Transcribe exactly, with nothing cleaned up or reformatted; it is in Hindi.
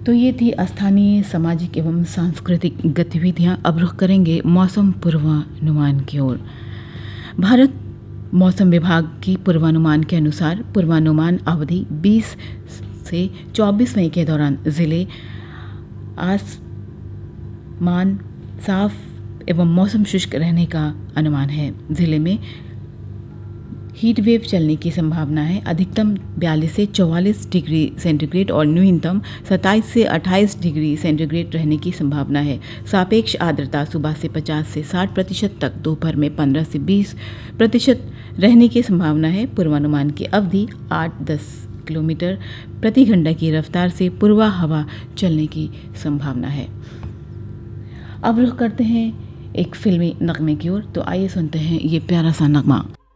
तो ये थी स्थानीय सामाजिक एवं सांस्कृतिक गतिविधियां। अब रुख करेंगे मौसम पूर्वानुमान की ओर। भारत मौसम विभाग की पूर्वानुमान के अनुसार पूर्वानुमान अवधि बीस से चौबीस मई के दौरान ज़िले आसमान साफ एवं मौसम शुष्क रहने का अनुमान है। ज़िले में हीट वेव चलने की संभावना है। अधिकतम बयालीस से चौवालीस डिग्री सेंटीग्रेड और न्यूनतम सत्ताईस से अट्ठाईस डिग्री सेंटीग्रेड रहने की संभावना है। सापेक्ष आर्द्रता सुबह से पचास से साठ प्रतिशत तक, दोपहर में पंद्रह से बीस प्रतिशत रहने की संभावना है। पूर्वानुमान की अवधि आठ दस किलोमीटर प्रति घंटा की रफ्तार से पूर्वा हवा चलने की संभावना है। अब रुख करते हैं एक फिल्मी नगमे की ओर। तो आइए सुनते हैं ये प्यारा सा नगमा।